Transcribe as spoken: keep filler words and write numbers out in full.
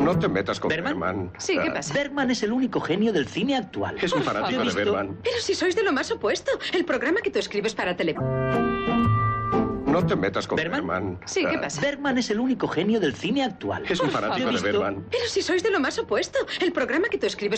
No te metas con ¿Bergman? Bergman. Sí, ¿qué Ah, pasa? Bergman es el único genio del cine actual. Es un fanático Yo he de visto- Bergman. Pero si sois de lo más opuesto. El programa que tú escribes para tele... No te metas con ¿Bergman? Bergman. Sí, ¿qué Ah, pasa? Bergman es el único genio del cine actual. Es un Yo he fanático de visto- Bergman. Pero si sois de lo más opuesto. El programa que tú escribes